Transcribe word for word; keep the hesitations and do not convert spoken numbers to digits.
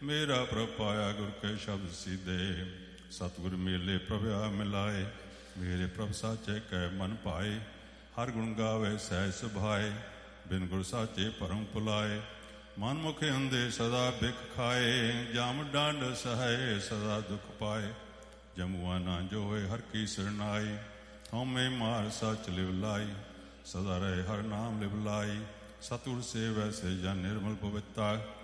ਮੇਰਾ ਪ੍ਰਭ ਪਾਇਆ ਗੁਰ ਕੇ ਸ਼ਬਦ ਸੀਦੇ। ਸਤਿਗੁਰ ਮੇਲੇ ਪ੍ਰਭਿਆ ਮਿਲਾਏ, ਮੇਰੇ ਪ੍ਰਭ ਸਾਚੇ ਕੈ ਮਨ ਭਾਏ। ਹਰ ਗੁਣ ਗਾਵੇ ਸਹਿਜ ਸੁਭਾਏ, ਬਿਨ ਗੁਰ ਸਾਚੇ ਭਰਮ ਭੁਲਾਏ। ਮਨ ਮੁਖ ਹੁੰਦੇ ਸਦਾ ਬਿਖ ਖਾਏ, ਜਮ ਡੰਡ ਸਹਾਏ ਸਦਾ ਦੁਖ ਪਾਏ। ਜਮੂਆ ਨਾ ਜੋਏ ਹਰ ਕੀ ਸਰਨਾਈ, ਹਉਮੈ ਮਾਰ ਸਚ ਲਿਵ ਲਾਈ। ਸਦਾ ਰਹੇ ਹਰ ਨਾਮ ਲਿਵ ਲਾਈ, ਸਤਿਗੁਰ ਸੇਵੈ ਸੇ ਜਨ ਨਿਰਮਲ ਪਵਿੱਤਾ।